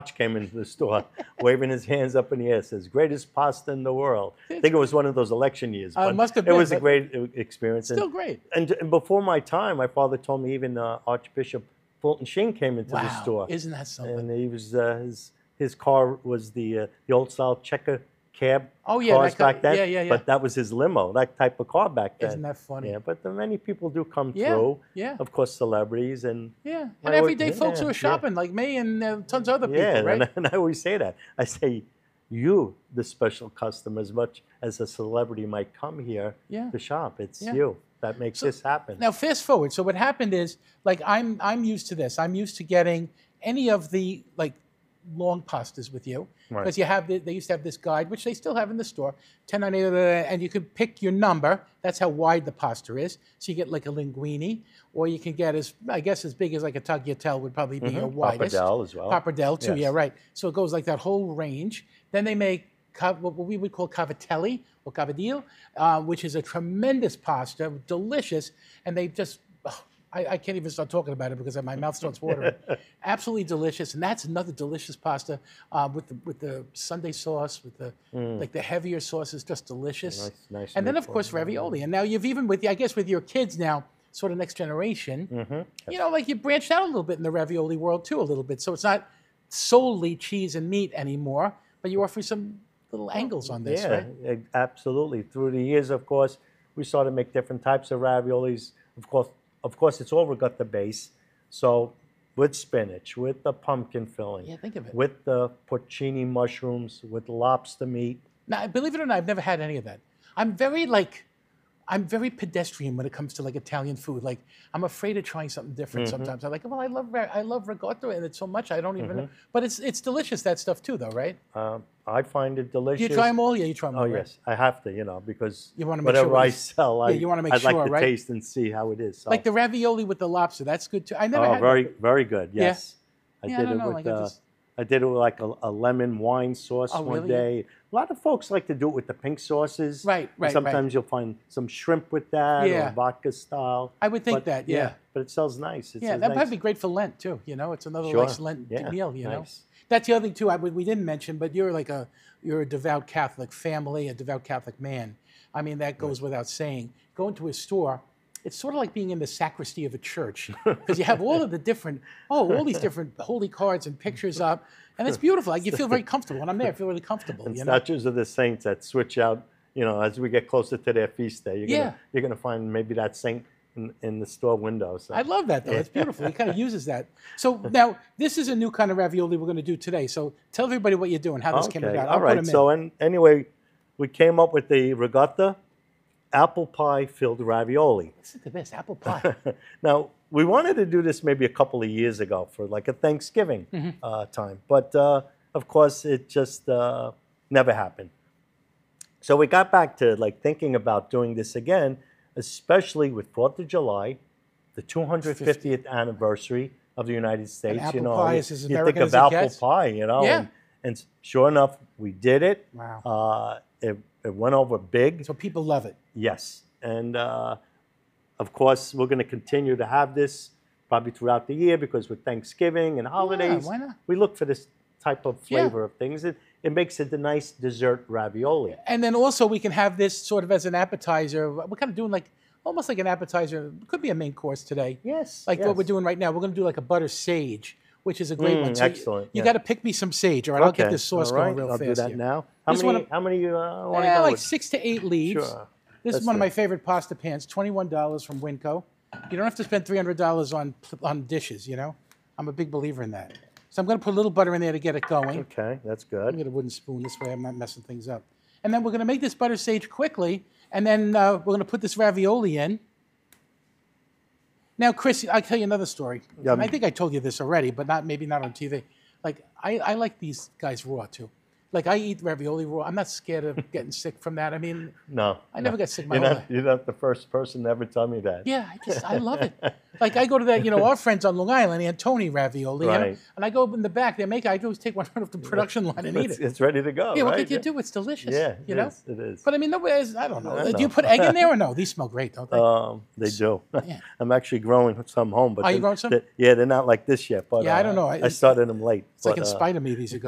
came into the store, waving his hands up in the air, says, "Greatest pasta in the world." I think it was one of those election years, but Must have it been, was a but great experience. still great. And before my time, my father told me even Archbishop Fulton Sheen came into the Wow, store, isn't that something? and he was his car was the old style checker cab Oh, yeah, cars that car- back then. yeah, yeah, yeah. But that was his limo, that type of car back then. Isn't that funny? Yeah, but many people do come Yeah, through. yeah. Of course, celebrities and Yeah, I and everyday always- folks who yeah, are shopping like me and tons of other yeah, people, right? and I always say that. I say, you, the special customer, as much as a celebrity might come here Yeah. to shop, it's Yeah. you that makes this happen. Now, fast forward. So what happened is, like, I'm used to this. I'm used to getting any of the like long pastas with you Right. because they used to have this guide, which they still have in the store, 1098, and you can pick your number. That's how wide the pasta is. So you get like a linguine, or you can get as big as like a tagliatelle would probably be your widest. Pappardelle as well. Pappardelle too. Yes. Yeah, right. So it goes like that whole range. Then they make what we would call cavatelli or cavadille, which is a tremendous pasta, delicious, and they just. I can't even start talking about it because my mouth starts watering. Absolutely delicious, and that's another delicious pasta with the Sunday sauce, with the like the heavier sauce is just delicious. Nice and then of meatball. course ravioli. And now you've even with I guess with your kids now, sort of next generation, you know, like you branched out a little bit in the ravioli world too, a little bit. So it's not solely cheese and meat anymore, but you offer some little angles on this, right? Absolutely. Through the years, of course, we started to make different types of raviolis. Of course, it's all ricotta base. So with spinach, with the pumpkin filling, Yeah, think of it. with the porcini mushrooms, with lobster meat. Now, believe it or not, I've never had any of that. I'm very pedestrian when it comes to like Italian food. Like I'm afraid of trying something different sometimes. I'm like, well, I love ricotta and it's so much I don't even know. But it's delicious that stuff too, though, right? I find it delicious. Do you try them all? Yeah, you try them all. Oh, right? yes. I have to, because You wanna make whatever sure I it's- sell, yeah, you wanna make I'd like sure, to right? taste and see how it is. So. Like the ravioli with the lobster, that's good too. I never Oh, had very, that. very good. Yes. Yeah, I don't know, like I did it with like a lemon wine sauce Oh, one really? day. A lot of folks like to do it with the pink sauces. Right, right, Sometimes you'll find some shrimp with that Yeah. or vodka style. I would think But, that, yeah. But it sells nice. It Yeah, sells that nice. might be great for Lent too. It's another Sure. nice Lent Yeah, meal. nice. That's the other thing too. We didn't mention, but you're a devout Catholic family, a devout Catholic man. I mean, that goes without saying. Going to a store, it's sort of like being in the sacristy of a church because you have all these different holy cards and pictures up, and it's beautiful. Like you feel very comfortable when I'm there. I feel really comfortable. And statues of the saints that switch out, as we get closer to their feast day. You're gonna find maybe that saint in the store window. So. I love that though. It's beautiful. He kind of uses that. So now this is a new kind of ravioli we're going to do today. So tell everybody what you're doing, how this came about. All right. So anyway, we came up with the ricotta apple pie filled ravioli. Listen to this, apple pie. Now we wanted to do this maybe a couple of years ago for like a Thanksgiving time, but of course it just never happened. So we got back to like thinking about doing this again, especially with 4th of July, the 250th anniversary of the United States. apple pie is as American think as of it apple gets. pie, Yeah. and sure enough, we did it. Wow. It went over big. So people love it. Yes, and of course, we're going to continue to have this probably throughout the year because with Thanksgiving and holidays, why not? we look for this type of Yeah. flavor of things. It makes it a nice dessert ravioli. And then also we can have this sort of as an appetizer. We're kind of doing almost like an appetizer. It could be a main course today. Yes, Like what yes. we're doing right now. We're going to do like a butter sage, which is a great one. So excellent, You yeah. got to pick me some sage. All right, I'll get this sauce all right, going real I'll fast do that here. now. This one- How many you want to Yeah, go like with? 6 to 8 leaves. Sure. This is That's one of my good. favorite pasta pans. $21 from Winco. You don't have to spend $300 on dishes. I'm a big believer in that. So I'm going to put a little butter in there to get it going. Okay, that's I'm good. get a wooden spoon. This way I'm not messing things up. And then we're going to make this butter sage quickly, and then we're going to put this ravioli in. Now, Chris, I'll tell you another story. Yeah. And I think I told you this already, but maybe not on TV. Like I like these guys raw too. Like I eat ravioli raw. I'm not scared of getting sick from that. I mean, No. I never got sick my You're whole not, life. you're not the first person to ever tell me that. Yeah, I love it. Like I go to that, our friends on Long Island, Antoni Ravioli, Right. and I go in the back. They make. I always take one out of the production line and eat it. It's ready to go, Yeah, what right? could you do? It's delicious. Yeah, you know. it is. But I mean, nobody. I don't know. I Do you know. put egg in there or no? These smell great, don't they? They do. Yeah. I'm actually growing some home, but Are you growing some? yeah, they're not like this yet. But Yeah, I don't know. I started them late. It's like in but, Spider Movies. You go.